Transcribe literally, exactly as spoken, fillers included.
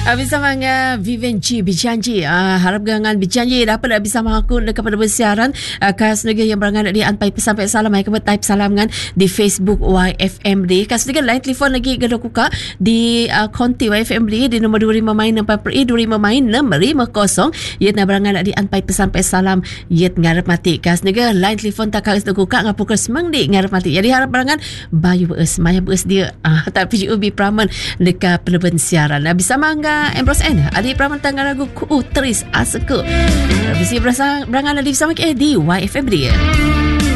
Bisa manga Vivenci berjanji uh, harap gangan berjanji dapat dah bisa mengaku kepada bersiaran uh, kas negara yang berangan di anpai sampai salam ai kebat type salam ngan di Facebook Y F M D kas negara line telefon lagi gaduh kuka di uh, konti Y F M D di nombor dua puluh lima main empat per dua puluh lima main enam lima kosong yet na berangan di anpai sampai salam yet ngarep mati kas negara line telefon tak kas kuka ngapukul semang di ngarep mati jadi harap berangan bayu beus maya beus dia uh, tapi ubi praman dekat penerbit siaran uh, bisa mangga Ambrose N adik peraman tangga lagu ku Tris Aseku. Bisi berasa berangan di bersama ke di Y F M D.